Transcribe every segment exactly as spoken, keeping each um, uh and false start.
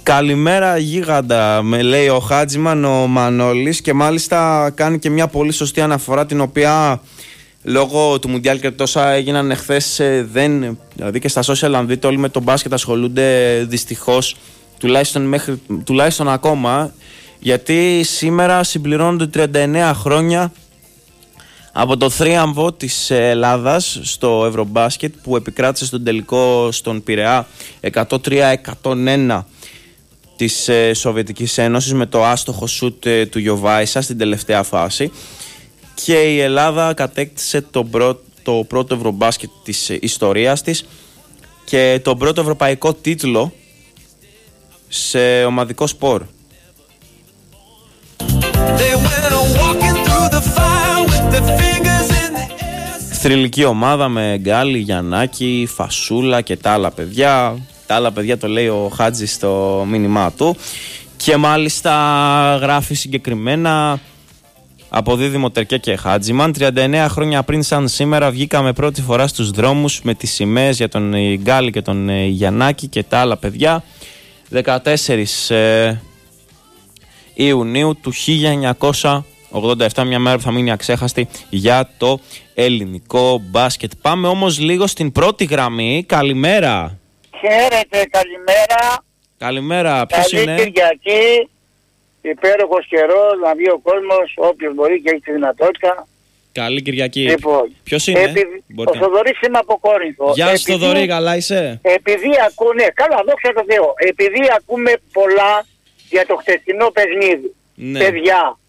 Καλημέρα γίγαντα, με λέει ο Χάτζημαν ο Μανώλης, και μάλιστα κάνει και μια πολύ σωστή αναφορά, την οποία λόγω του Μουντιάλ και τόσα έγιναν εχθές, δεν, δηλαδή και στα social, αν δείτε, όλοι με τον μπάσκετ ασχολούνται δυστυχώς, τουλάχιστον, μέχρι, τουλάχιστον ακόμα, γιατί σήμερα συμπληρώνονται τριάντα εννέα χρόνια από το θρίαμβο της Ελλάδας στο Ευρωμπάσκετ, που επικράτησε στον τελικό στον Πειραιά εκατόν τρία εκατόν ένα της ε, Σοβιετικής Ένωσης, με το άστοχο σουτ ε, του Γιοβάησα στην τελευταία φάση, και η Ελλάδα κατέκτησε το πρώτο, το πρώτο Ευρωμπάσκετ της ε, ιστορίας της και τον πρώτο ευρωπαϊκό τίτλο σε ομαδικό σπορ. Θρυλική ομάδα με Γκάλι, Γιαννάκη, Φασούλα και τα άλλα παιδιά. Τα άλλα παιδιά το λέει ο Χάτζης στο μήνυμά του. Και μάλιστα γράφει συγκεκριμένα από Δίδυμο Τερκέ και Χάτζημαν: τριάντα εννέα χρόνια πριν σαν σήμερα βγήκαμε πρώτη φορά στους δρόμους με τις σημαίες για τον Γκάλι και τον Γιαννάκη και τα άλλα παιδιά. δεκατέσσερις Ιουνίου του χίλια εννιακόσια ογδόντα επτά, μια μέρα που θα μείνει αξέχαστη για το ελληνικό μπάσκετ. Πάμε όμως λίγο στην πρώτη γραμμή. Καλημέρα. Χαίρετε, καλημέρα. Καλημέρα, ποιος είναι? Καλή Κυριακή, υπέροχος καιρός, να βγει ο κόσμος, όποιος μπορεί και έχει τη δυνατότητα. Καλή Κυριακή. Λοιπόν, ποιος είναι? Επει... Ο Θοδωρής, είμαι από Κόρινθο. Γεια σου Θοδωρή, καλά είσαι? Επειδή ακούνε, καλά δόξα τω Θεώ, επειδή ακούμε πολλά για το χτεσινό παιχνίδι, ναι. Παιδιά,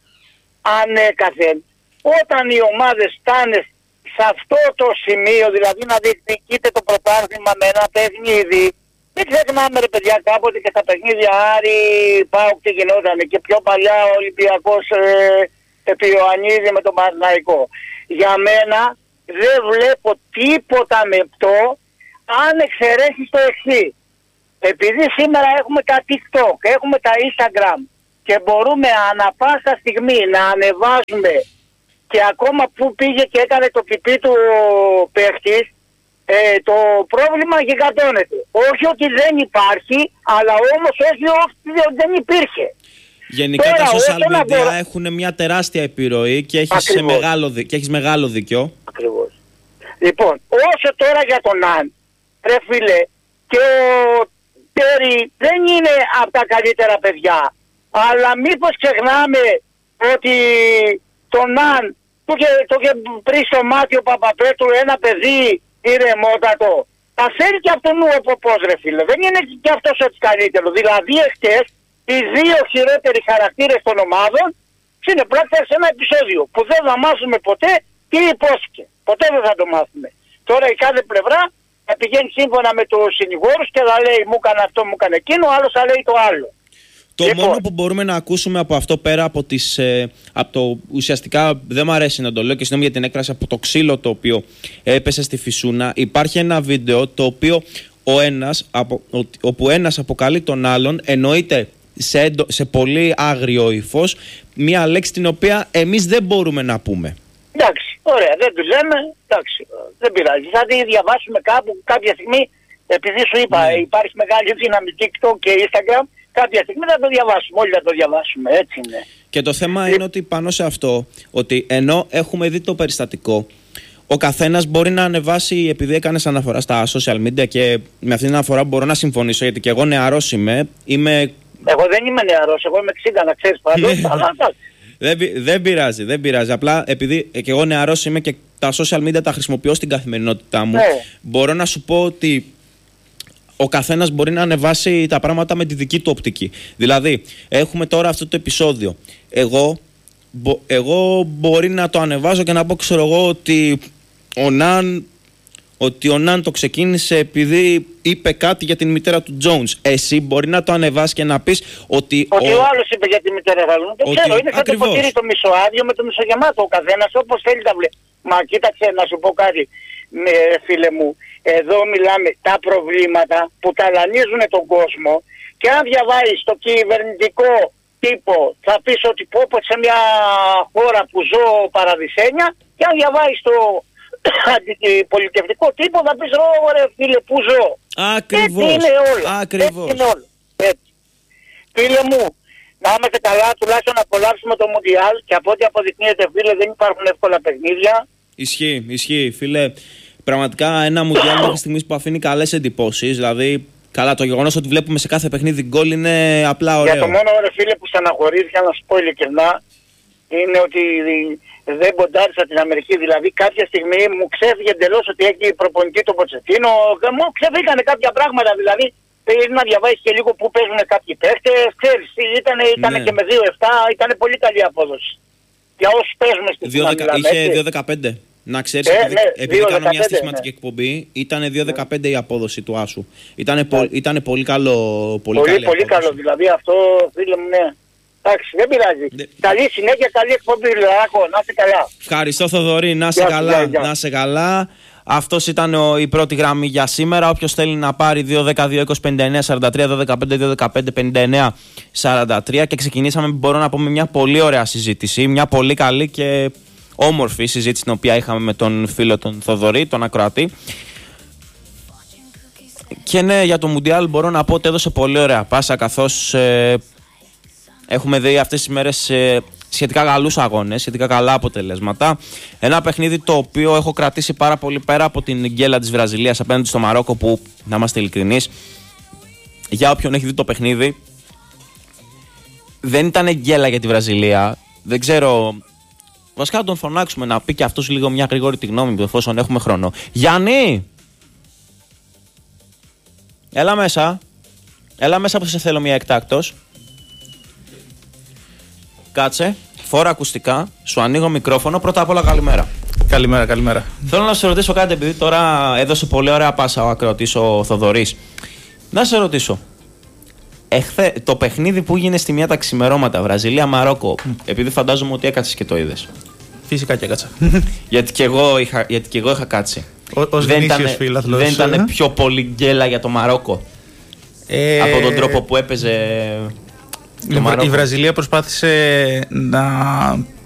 ανέκαθεν, όταν οι ομάδες στάνε σε αυτό το σημείο, δηλαδή να διεκδικείτε το πρωτάθλημα με ένα παιχνίδι, μην ξεχνάμε ρε παιδιά, κάποτε και στα παιχνίδια Άρη, ΠΑΟΚ τι γινόταν, και πιο παλιά ο Ολυμπιακός ε, επί Ιωαννίδη με τον Παναθηναϊκό. Για μένα δεν βλέπω τίποτα μεπτό, αν εξαιρέσεις το εξής. Επειδή σήμερα έχουμε τα TikTok, έχουμε τα Instagram και μπορούμε ανα πάσα στιγμή να ανεβάζουμε, και ακόμα που πήγε και έκανε το πιπί του παίχτης, ε, το πρόβλημα γιγαντώνεται. Όχι ότι δεν υπάρχει, αλλά όμως όχι ότι δεν υπήρχε. Γενικά τώρα, τα social media μπορώ... έχουν μια τεράστια επιρροή και έχεις, σε μεγάλο, και έχεις μεγάλο δίκιο. Ακριβώς. Λοιπόν, όσο τώρα για τον Αν, ρε φίλε, και ο Τέρι δεν είναι από τα καλύτερα παιδιά, αλλά μήπως ξεχνάμε ότι τον Αν του είχε πριν στο μάτι ο Παπαπέτρου ένα παιδί ηρεμότατο. Θα φέρει και αυτόν ο πώς ρε φίλε. Δεν είναι και αυτός έτσι καλύτερο. Δηλαδή εχθές οι δύο χειρότεροι χαρακτήρες των ομάδων συνεπράχθηκαν σε ένα επεισόδιο που δεν θα μάθουμε ποτέ τι υπόθηκε. Ποτέ δεν θα το μάθουμε. Τώρα η κάθε πλευρά θα πηγαίνει σύμφωνα με τους συνηγόρους και θα λέει μου έκανε αυτό, μου έκανε εκείνο, ο άλλος θα λέει το άλλο. Το λοιπόν, μόνο που μπορούμε να ακούσουμε από αυτό, πέρα από τις, ε, από το ουσιαστικά, δεν μου αρέσει να το λέω και συγγνώμη για την έκφραση, από το ξύλο το οποίο έπεσε στη φυσούνα, υπάρχει ένα βίντεο το οποίο ο ένας, απο, ο, όπου ένας αποκαλεί τον άλλον, εννοείται σε, σε πολύ άγριο ύφος, μία λέξη την οποία εμείς δεν μπορούμε να πούμε. Εντάξει, ωραία, δεν του λέμε, εντάξει, δεν πειράζει. Θα τη διαβάσουμε κάπου, κάποια στιγμή, επειδή σου είπα, ναι. Υπάρχει μεγάλη δύναμη TikTok και Instagram. Κάποια στιγμή θα το διαβάσουμε, όλοι θα το διαβάσουμε, έτσι είναι. Και το θέμα είναι ότι πάνω σε αυτό, ότι ενώ έχουμε δει το περιστατικό, ο καθένας μπορεί να ανεβάσει, επειδή έκανες αναφορά στα social media και με αυτήν την αναφορά μπορώ να συμφωνήσω, γιατί και εγώ νεαρός είμαι, είμαι... Εγώ δεν είμαι νεαρός, εγώ είμαι εξήντα, να ξέρεις πάντως, αλλά δεν, δεν πειράζει, δεν πειράζει, απλά επειδή και εγώ νεαρός είμαι και τα social media τα χρησιμοποιώ στην καθημερινότητά μου, ναι. Μπορώ να σου πω ότι ο καθένας μπορεί να ανεβάσει τα πράγματα με τη δική του οπτική. Δηλαδή, έχουμε τώρα αυτό το επεισόδιο. Εγώ, μπο, εγώ μπορεί να το ανεβάζω και να πω, ξέρω εγώ, ότι ο Ναν, ότι ο Ναν το ξεκίνησε επειδή είπε κάτι για την μητέρα του Jones. Εσύ μπορεί να το ανεβάσεις και να πεις ότι... Ότι ο, ο άλλος είπε για τη μητέρα του Jones. Δεν ξέρω, είναι σαν το ποτήρι το μισοάδιο με το μισογεμάτο. Ο καθένας όπως θέλει τα βλέπει. Μα κοίταξε να σου πω κάτι, ναι, φίλε μου. Εδώ μιλάμε τα προβλήματα που ταλανίζουν τον κόσμο, και αν διαβάζεις το κυβερνητικό τύπο θα πεις ότι πω πω σε μια χώρα που ζω παραδεισένια, και αν διαβάζεις το αντιπολιτευτικό τύπο θα πεις ωραία φίλε που ζω. Ακριβώς. Έτσι είναι όλο. Ακριβώς. Έτσι είναι όλο. Έτσι. φίλε μου, να είμαστε καλά, τουλάχιστον να απολαύσουμε το Μουντιάλ και από ό,τι αποδεικνύεται, φίλε, δεν υπάρχουν εύκολα παιχνίδια. Ισχύει, ισχύει, φίλε. Πραγματικά ένα Μουντιάλ μέχρι στιγμής που αφήνει καλές εντυπώσεις. Δηλαδή, καλά, το γεγονός ότι βλέπουμε σε κάθε παιχνίδι γκολ είναι απλά ωραίο. Για το μόνο, ρε φίλε, που στεναχωρήθηκα, να σου πω ειλικρινά, είναι ότι δεν ποντάρισα την Αμερική. Δηλαδή, κάποια στιγμή μου ξέφυγε εντελώς ότι έχει προπονητή τον Ποτσετίνο. Μου ξεφύγανε κάποια πράγματα, δηλαδή. Πρέπει να διαβάσεις και λίγο που παίζουν κάποιοι παίχτες. Ξέρεις, ήτανε, ήτανε ναι. και με δύο επτά, ήταν πολύ καλή απόδοση. Για όσους παίζουμε στη Ελλάδα. Είχε δύο δεκαπέντε. Να ξέρεις, ε, επειδή, ναι, επειδή κάνω μια στοιχηματική ναι. εκπομπή, ήταν δύο δεκαπέντε ναι. η απόδοση του Άσου. Ήτανε, ναι. πο, ήτανε πολύ καλό. Πολύ, πολύ, καλή πολύ καλό, δηλαδή αυτό, φίλε μου, ναι. Εντάξει, δεν πειράζει. Ναι. Καλή συνέχεια, καλή εκπομπή, Λεάκο, να είσαι καλά. Ευχαριστώ, Θοδωρή, να είσαι καλά, γεια, γεια. να είσαι καλά. Αυτός ήταν ο, η πρώτη γραμμή για σήμερα. Όποιος θέλει να πάρει δύο δέκα δύο είκοσι πενήντα εννέα σαράντα τρία, δύο δεκαπέντε δύο δεκαπέντε πενήντα εννέα σαράντα τρία και ξεκινήσαμε, μπορώ να πω, με μια πολύ ωραία συζήτηση, μια πολύ καλή και όμορφη συζήτηση την οποία είχαμε με τον φίλο τον Θοδωρή, τον ακροατή. Και ναι, για το Μουντιάλ μπορώ να πω ότι έδωσε πολύ ωραία πάσα, καθώς ε, έχουμε δει αυτές τις μέρες ε, σχετικά καλούς αγώνες, σχετικά καλά αποτελέσματα. Ένα παιχνίδι το οποίο έχω κρατήσει πάρα πολύ πέρα από την γκέλα της Βραζιλίας απέναντι στο Μαρόκο, που, να είμαστε ειλικρινείς, για όποιον έχει δει το παιχνίδι, δεν ήταν γκέλα για τη Βραζιλία. Δεν ξέρω, βασικά να τον φωνάξουμε να πει και αυτός λίγο μια γρήγορη τη γνώμη του, εφόσον έχουμε χρόνο. Γιάννη! Έλα μέσα. Έλα μέσα που σε θέλω μια εκτάκτος. Κάτσε, φόρα ακουστικά, σου ανοίγω μικρόφωνο. Πρώτα απ' όλα, καλημέρα. Καλημέρα, καλημέρα. Θέλω να σε ρωτήσω κάτι, επειδή τώρα έδωσε πολύ ωραία πάσα ο ακροατής ο Θοδωρής. Να σε ρωτήσω. Εχθέ, το παιχνίδι που έγινε στη μία τα ξημερώματα, Βραζιλία-Μαρόκο, mm. επειδή φαντάζομαι ότι έκατσες και το είδες. Φυσικά και έκατσα. γιατί, και εγώ είχα, γιατί και εγώ είχα κάτσει. Ο, ως δεν ήταν, φίλαθλος, δεν ήταν ε? πιο πολύ γκέλα για το Μαρόκο ε... από τον τρόπο που έπαιζε. Η, η Βραζιλία προσπάθησε να